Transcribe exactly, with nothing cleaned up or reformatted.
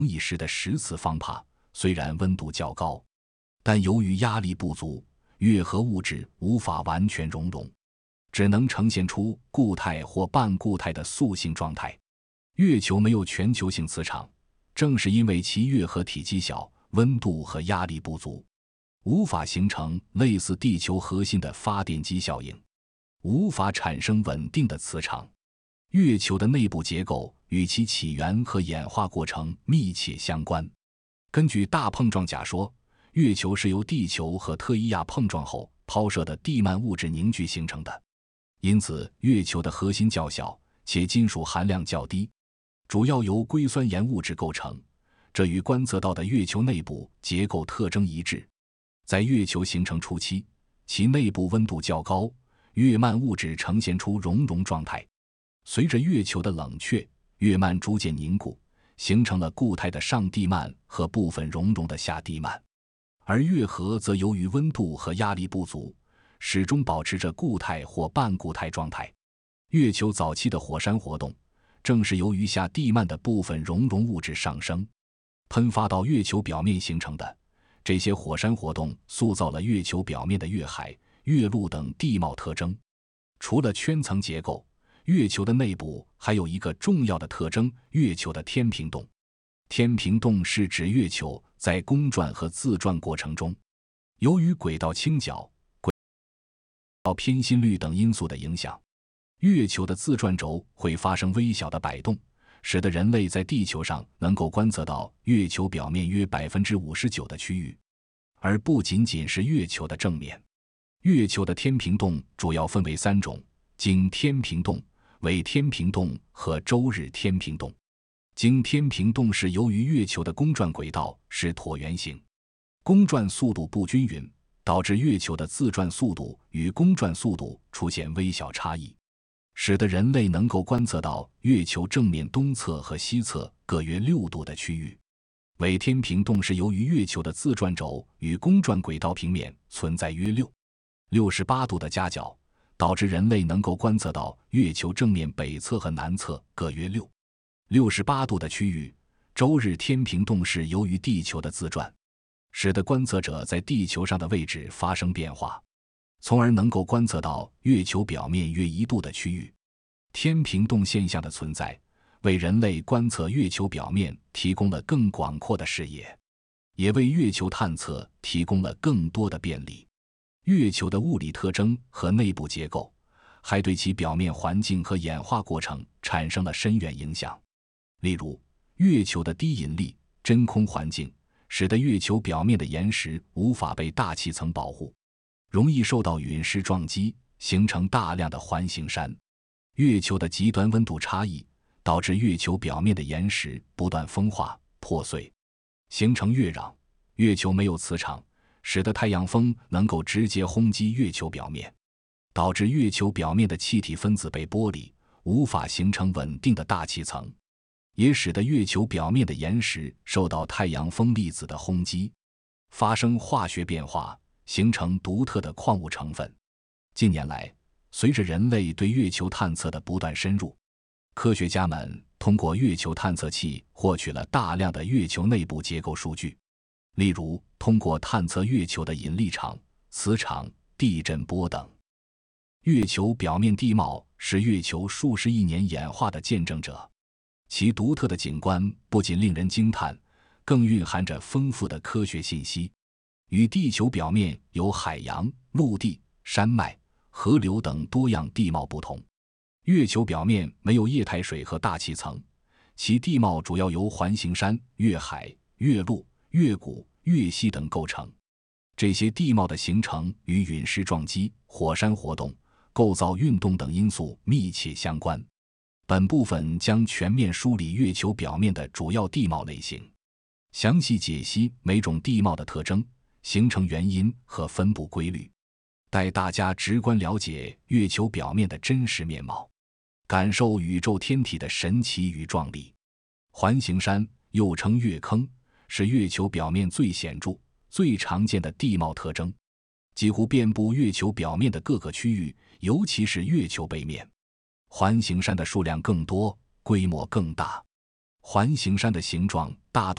一时的十次方帕，虽然温度较高，但由于压力不足，月核物质无法完全熔融，只能呈现出固态或半固态的塑性状态。月球没有全球性磁场，正是因为其月核体积小，温度和压力不足，无法形成类似地球核心的发电机效应，无法产生稳定的磁场。月球的内部结构与其起源和演化过程密切相关。根据大碰撞假说，月球是由地球和特伊亚碰撞后抛射的地幔物质凝聚形成的，因此月球的核心较小，且金属含量较低，主要由硅酸盐物质构成，这与观测到的月球内部结构特征一致。在月球形成初期，其内部温度较高，月幔物质呈现出熔融状态。随着月球的冷却，月幔逐渐凝固，形成了固态的上地幔和部分熔融的下地幔。而月核则由于温度和压力不足，始终保持着固态或半固态状态。月球早期的火山活动，正是由于下地幔的部分熔融物质上升，喷发到月球表面形成的。这些火山活动塑造了月球表面的月海、月陆等地貌特征。除了圈层结构，月球的内部还有一个重要的特征：月球的天平洞。天平洞是指月球在公转和自转过程中，由于轨道倾角、轨道偏心率等因素的影响，月球的自转轴会发生微小的摆动，使得人类在地球上能够观测到月球表面约 百分之五十九 的区域，而不仅仅是月球的正面。月球的天平洞主要分为三种：经天平洞、伪天平洞和周日天平洞。经天平洞是由于月球的公转轨道是椭圆形，公转速度不均匀，导致月球的自转速度与公转速度出现微小差异，使得人类能够观测到月球正面东侧和西侧各约六度的区域。伪天平洞是由于月球的自转轴与公转轨道平面存在约六、六十八度的夹角，导致人类能够观测到月球正面北侧和南侧各约六、六十八度的区域。周日天平洞是由于地球的自转，使得观测者在地球上的位置发生变化，从而能够观测到月球表面约一度的区域。天平洞现象的存在，为人类观测月球表面提供了更广阔的视野，也为月球探测提供了更多的便利。月球的物理特征和内部结构，还对其表面环境和演化过程产生了深远影响。例如，月球的低引力、真空环境，使得月球表面的岩石无法被大气层保护，容易受到陨石撞击，形成大量的环形山。月球的极端温度差异，导致月球表面的岩石不断风化、破碎，形成月壤。月球没有磁场，使得太阳风能够直接轰击月球表面，导致月球表面的气体分子被剥离，无法形成稳定的大气层，也使得月球表面的岩石受到太阳风粒子的轰击，发生化学变化，形成独特的矿物成分。近年来，随着人类对月球探测的不断深入，科学家们通过月球探测器获取了大量的月球内部结构数据，例如通过探测月球的引力场、磁场、地震波等。月球表面地貌是月球数十亿年演化的见证者，其独特的景观不仅令人惊叹，更蕴含着丰富的科学信息。与地球表面有海洋、陆地、山脉、河流等多样地貌不同，月球表面没有液态水和大气层，其地貌主要由环形山、月海、月陆、月谷、月溪等构成。这些地貌的形成与陨石撞击、火山活动、构造运动等因素密切相关。本部分将全面梳理月球表面的主要地貌类型，详细解析每种地貌的特征、形成原因和分布规律，带大家直观了解月球表面的真实面貌，感受宇宙天体的神奇与壮丽。环形山又称月坑，是月球表面最显著、最常见的地貌特征，几乎遍布月球表面的各个区域，尤其是月球背面。环形山的数量更多，规模更大。环形山的形状大多